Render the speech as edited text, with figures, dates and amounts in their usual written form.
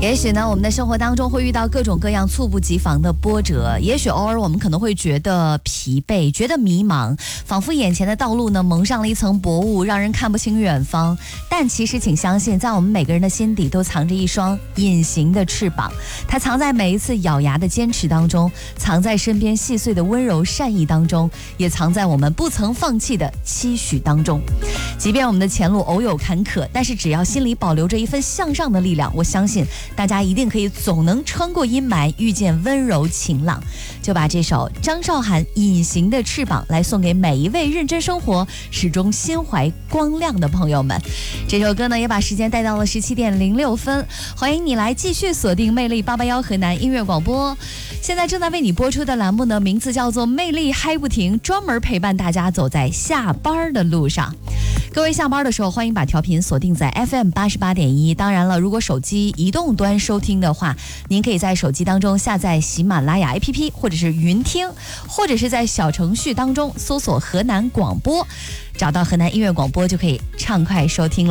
也许呢，我们的生活当中会遇到各种各样猝不及防的波折，也许偶尔我们可能会觉得疲惫，觉得迷茫，仿佛眼前的道路呢蒙上了一层薄雾，让人看不清远方。但其实请相信，在我们每个人的心底都藏着一双隐形的翅膀，它藏在每一次咬牙的坚持当中，藏在身边细碎的温柔善意当中，也藏在我们不曾放弃的期许当中。即便我们的前路偶有坎坷，但是只要心里保留着一份向上的力量，我相信大家一定可以总能穿过阴霾，遇见温柔晴朗。就把这首张韶涵《隐形的翅膀》来送给每一位认真生活、始终心怀光亮的朋友们。这首歌呢，也把时间带到了17:06。欢迎你来继续锁定魅力881河南音乐广播。现在正在为你播出的栏目呢，名字叫做魅力嗨不停，专门陪伴大家走在下班的路上。各位下班的时候，欢迎把调频锁定在 FM 88.1。当然了，如果手机移动端收听的话，您可以在手机当中下载喜马拉雅 APP， 或者是云听，或者是在小程序当中搜索河南广播，找到河南音乐广播就可以畅快收听了。